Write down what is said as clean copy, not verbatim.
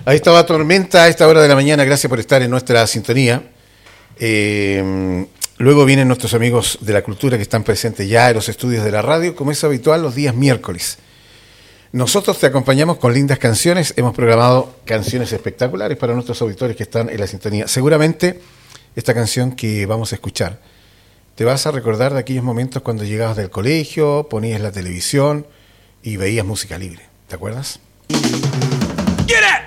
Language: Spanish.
Ahí estaba Tormenta a esta hora de la mañana. Gracias por estar en nuestra sintonía. Luego vienen nuestros amigos de la cultura que están presentes ya en los estudios de la radio, como es habitual los días miércoles. Nosotros te acompañamos con lindas canciones. Hemos programado canciones espectaculares para nuestros auditores que están en la sintonía. Seguramente esta canción que vamos a escuchar te vas a recordar de aquellos momentos cuando llegabas del colegio, ponías la televisión y veías música libre. ¿Te acuerdas? Get it!